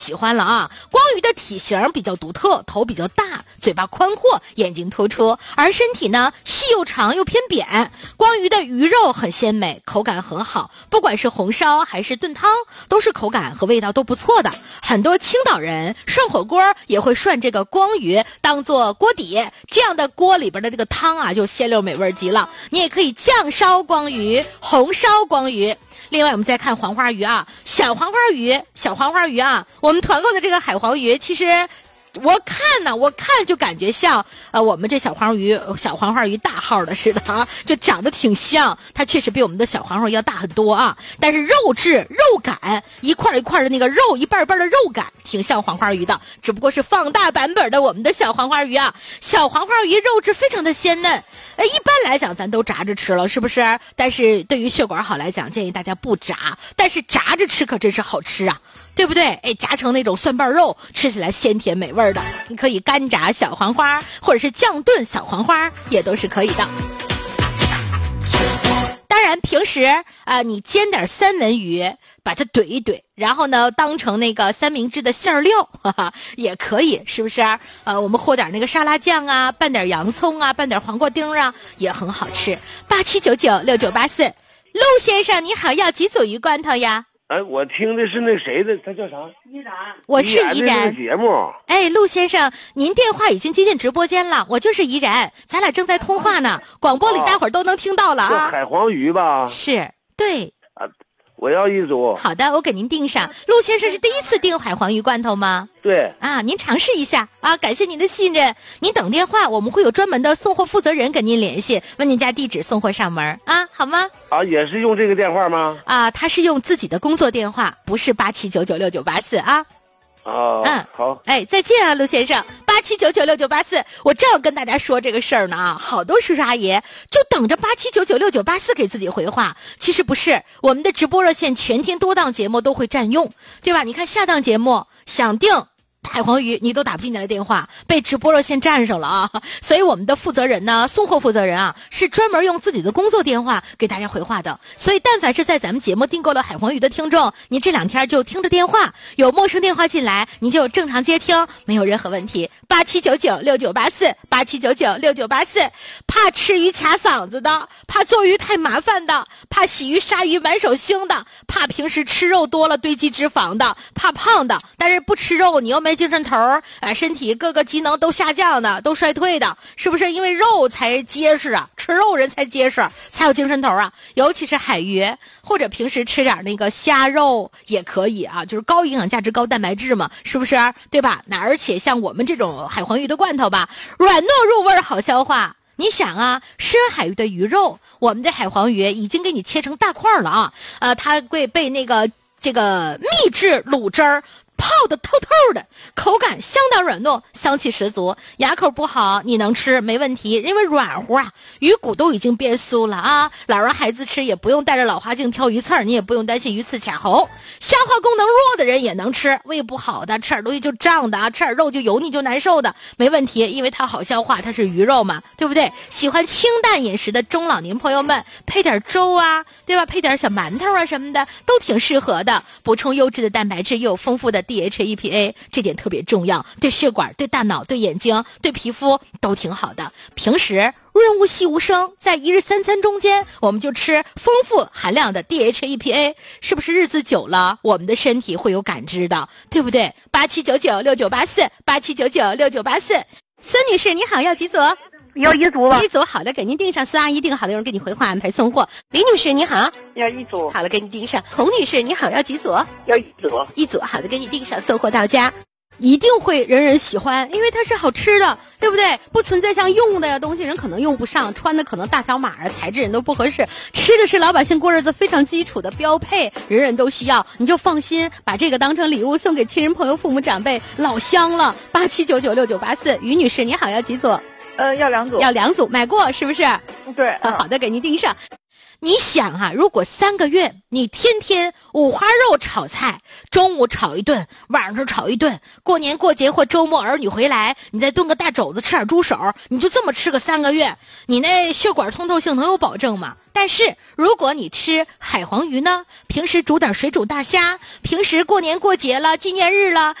喜欢了啊！光鱼的体型比较独特，头比较大，嘴巴宽阔，眼睛突出，而身体呢细又长又偏扁。光鱼的鱼肉很鲜美，口感很好，不管是红烧还是炖汤，都是口感和味道都不错的。很多青岛人涮火锅也会涮这个光鱼当做锅底，这样的锅里边的这个汤啊就鲜溜美味极了。你也可以酱烧光鱼，红烧光鱼。另外我们再看黄花鱼啊，小黄花鱼啊，我们团购的这个海黄鱼，其实我看就感觉像我们这小黄花鱼大号的似的啊，就长得挺像，它确实比我们的小黄花鱼要大很多啊，但是肉质肉感一块一块的那个肉，一瓣一瓣的肉感挺像黄花鱼的，只不过是放大版本的我们的小黄花鱼啊。小黄花鱼肉质非常的鲜嫩，一般来讲咱都炸着吃了，是不是？但是对于血管好来讲，建议大家不炸，但是炸着吃可真是好吃啊，对不对？炸成那种蒜瓣肉，吃起来鲜甜美味的。你可以干炸小黄花，或者是酱炖小黄花，也都是可以的。当然平时你煎点三文鱼，把它怼一怼，然后呢当成那个三明治的馅料，也可以，是不是？我们和点那个沙拉酱啊，拌点洋葱啊，拌点黄瓜丁啊，也很好吃。87996984，陆先生你好，要几组鱼罐头呀？ 我听的是那谁的，他叫啥？ 依然， 我是依然。 节目。 陆先生，您电话已经接进直播间了，我就是依然，咱俩正在通话呢，广播里大伙儿都能听到了啊。 这海黄鱼吧？ 是，对。 我要一组。 好的，我给您订上。陆先生是第一次订海黄鱼罐头吗？ 对。 您尝试一下啊，感谢您的信任。您等电话，我们会有专门的送货负责人跟您联系，问您家地址，送货上门啊，好吗？ 也是用这个电话吗？ 他是用自己的工作电话，不是87996984啊。 好。 再见啊，陆先生。87996984，我正要跟大家说这个事儿呢啊，好多叔叔阿姨就等着87996984给自己回话，其实不是，我们的直播热线全天多档节目都会占用，对吧？你看下档节目想订海黄鱼你都打不进来的电话，被直播热线占上了啊！所以我们的负责人呢，送货负责人啊，是专门用自己的工作电话给大家回话的。所以但凡是在咱们节目订购了海黄鱼的听众，您这2天就听着电话，有陌生电话进来，您就正常接听，没有任何问题。87996984 87996984，怕吃鱼卡嗓子的，怕做鱼太麻烦的，怕洗鱼杀鱼满手腥的，怕平时吃肉多了堆积脂肪的，怕胖的，但是不吃肉你又没精神头身体各个机能都下降的，都衰退的，是不是？因为肉才结实啊，吃肉人才结实，才有精神头啊。尤其是海鱼，或者平时吃点那个虾肉也可以啊，就是高营养价值高蛋白质嘛，是不是？对吧？而且像我们这种海黄鱼的罐头吧，软糯入味好消化。你想啊，深海鱼的鱼肉，我们的海黄鱼已经给你切成大块了啊，它会被那个这个秘制卤汁儿泡的透透的，口感相当软糯，香气十足。牙口不好你能吃没问题，因为软乎啊，鱼骨都已经变酥了啊。老人孩子吃也不用带着老花镜挑鱼刺儿，你也不用担心鱼刺卡喉。消化功能弱的人也能吃，胃不好的吃点东西就胀的啊，吃点肉就油腻就难受的没问题，因为它好消化，它是鱼肉嘛，对不对？喜欢清淡饮食的中老年朋友们配点粥啊，对吧？配点小馒头啊什么的都挺适合的，补充优质的蛋白质，又有丰富的DHA、EPA， 这点特别重要，对血管、对大脑、对眼睛、对皮肤都挺好的。平时润物细无声，在一日3餐中间，我们就吃丰富含量的 DHA、EPA， 是不是日子久了，我们的身体会有感知的，对不对？87996984 87996984，孙女士你好，要几组？ 要一组吧。 一组，好的，给您订上。孙阿姨订好的，有人给你回话安排送货。李女士你好， 要一组。 好了，给你订上。洪女士你好，要几组？ 要一组。 一组，好的，给你订上，送货到家。一定会人人喜欢，因为它是好吃的，对不对？不存在像用的呀东西人可能用不上，穿的可能大小码啊材质人都不合适，吃的是老百姓过日子非常基础的标配，人人都需要，你就放心把这个当成礼物送给亲人朋友父母长辈，老香了。87996984，于女士你好，要几组？ 要2组。 要2组，买过是不是？ 对。 好的，给您订上。 你想啊，如果3个月你天天五花肉炒菜，中午炒一顿，晚上炒一顿，过年过节或周末儿女回来，你再炖个大肘子，吃点猪手，你就这么吃个3个月，你那血管通透性能有保证吗？但是如果你吃海黄鱼呢，平时煮点水煮大虾，平时过年过节了，纪念日了，